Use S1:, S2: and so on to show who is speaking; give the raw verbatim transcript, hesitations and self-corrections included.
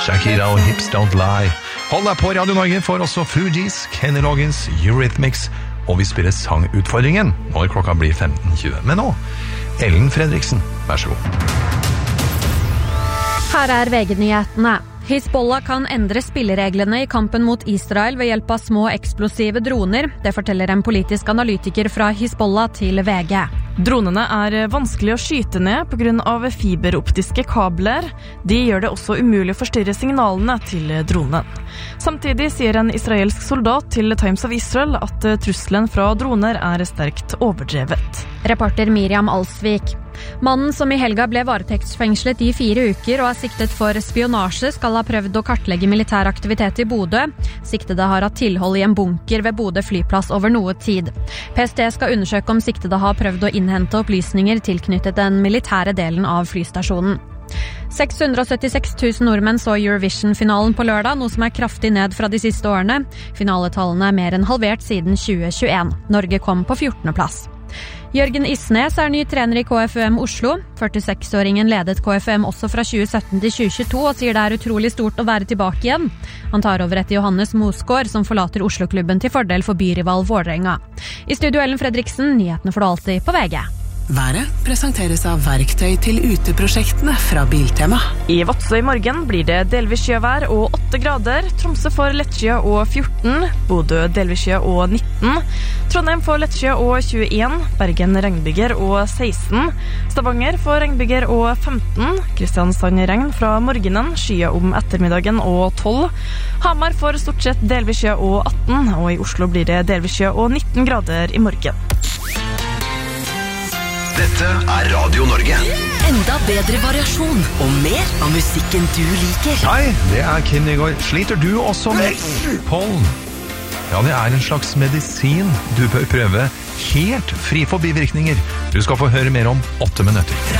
S1: Shakira og Hips Don't Lie. Hold deg på Radio Norge for også Fugees, Kenny Loggins, Eurythmics, og vi spiller sangutfordringen når klokka blir femten tjue. Men nå, Ellen Fredriksen, vær så god.
S2: Her er V G-nyhetene. Hizbollah kan endre spillereglene i kampen mot Israel ved hjelp av små eksplosive droner. Det forteller en politisk analytiker fra Hizbollah til V G.
S3: Dronene er vanskelig å skyte ned på grunn av fiberoptiske kabler. De gjør det også umulig å forstyrre signalene til dronen. Samtidig sier en israelsk soldat til Times of Israel at trusselen fra droner er sterkt overdrevet.
S2: Reporter Miriam Alsvik. Mannen som i helga ble varetektsfengslet i fire uker og er siktet for spionasje, skal ha prøvd å kartlegge militær aktivitet i Bodø. Siktede har hatt tilhold i en bunker ved Bodø flyplass over noe tid. P S T skal undersøke om siktede har prøvd å innhente opplysninger tilknyttet den militære delen av flystasjonen. seks hundre og syttiseks tusen nordmenn så Eurovision-finalen på lørdag, noe som er kraftig ned fra de siste årene. Finaletallene er mer enn halvert siden tjue tjueen. Norge kom på fjortende plass. Jørgen Isnes er ny trener i K F U M Oslo. førtiseksåringen ledet K F U M også fra tjue sytten til tjue tjueto og sier det er utrolig stort å være tilbake igjen. Han tar over etter Johannes Mosgaard, som forlater Oslo-klubben til fordel for byrival Vålerenga. I studio Ellen Fredriksen, nyhetene får du alltid på V G.
S4: Været presenteres av verktøy til uteprosjektene fra Biltema.
S3: I Vadsø i morgen blir det delvis skyvær og åtte grader. Tromsø får lettskyet og fjorten. Bodø delvis skyet og nitten. Trondheim får lettskyet og tjueen. Bergen regnbyger og seksten. Stavanger får regnbyger og femten. Kristiansand regn fra morgenen. Skyet om ettermiddagen og tolv. Hamar får stort sett delvis skyet og atten. Og i Oslo blir det delvis skyet og nitten grader i morgen.
S5: Dette er Radio Norge.
S4: Enda bedre variasjon og mer av musikken du liker.
S1: Hei, det er Kim Nygaard. Sliter du også med pollen? Ja, det er en slags medisin du bør prøve helt fri for bivirkninger. Du skal få høre mer om åtte minutter.